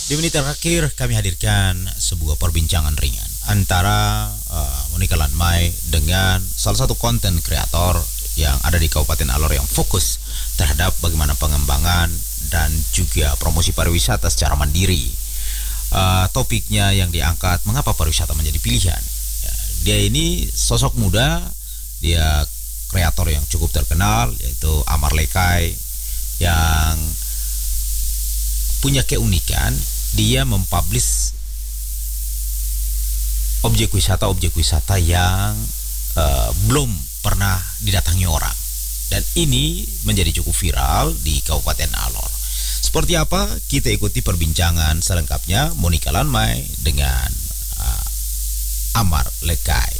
Di menit terakhir kami hadirkan sebuah perbincangan ringan antara Monica Lanmai dengan salah satu konten kreator yang ada di Kabupaten Alor yang fokus terhadap bagaimana pengembangan dan juga promosi pariwisata secara mandiri. Topiknya yang diangkat, mengapa pariwisata menjadi pilihan. Ya, dia ini sosok muda, dia kreator yang cukup terkenal yaitu Amar Lekai, yang punya keunikan dia mempublish objek wisata yang belum pernah didatangi orang, dan ini menjadi cukup viral di Kabupaten Alor. Seperti apa? Kita ikuti perbincangan selengkapnya Monica Lanmai dengan Amar Lekai.